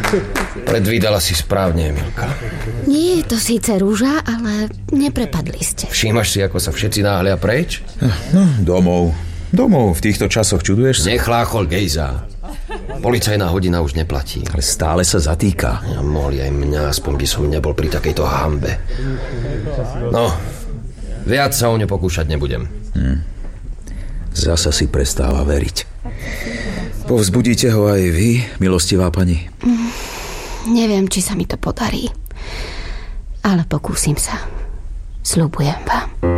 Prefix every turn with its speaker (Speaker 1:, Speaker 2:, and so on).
Speaker 1: Predvídala si správne, Emilka.
Speaker 2: Nie je to síce rúža, ale neprepadli ste.
Speaker 1: Všímaš si, ako sa všetci náhlia preč?
Speaker 3: No, domov. V týchto časoch čuduješ sa?
Speaker 1: Nechláchol, Gejza. Policajná hodina už neplatí.
Speaker 3: Ale stále sa zatýka.
Speaker 1: Ja, mohli aj mňa, aspoň by som nebol pri takejto hanbe. No, viac sa o ňu pokúšať nebudem.
Speaker 3: Zasa si prestáva veriť. Povzbudíte ho aj vy, milostivá pani?
Speaker 2: Neviem, či sa mi to podarí. Ale pokúsim sa. Sľubujem vám.